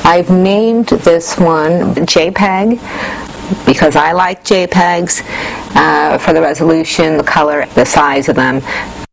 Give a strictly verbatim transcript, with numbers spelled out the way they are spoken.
I've named this one JPEG because I like JPEGs uh, for the resolution, the color, the size of them.